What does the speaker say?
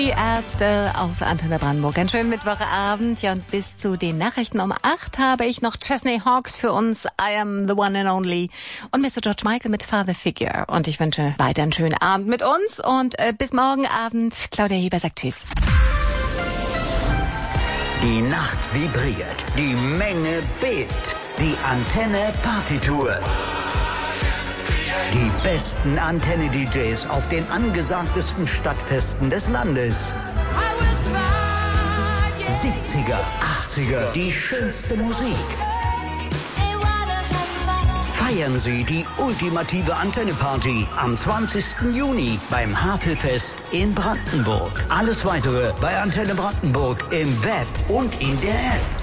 Die Ärzte auf Antenne Brandenburg. Einen schönen Mittwochabend. Ja, und bis zu den Nachrichten um 8 habe ich noch Chesney Hawkes für uns. I am the one and only. Und Mr. George Michael mit Father Figure. Und ich wünsche weiter einen schönen Abend mit uns. Und bis morgen Abend. Claudia Heber sagt Tschüss. Die Nacht vibriert. Die Menge bebt. Die Antenne Partytour. Die besten Antenne-DJs auf den angesagtesten Stadtfesten des Landes. 70er, 80er, die schönste Musik. Feiern Sie die ultimative Antenne-Party am 20. Juni beim Havelfest in Brandenburg. Alles Weitere bei Antenne Brandenburg im Web und in der App.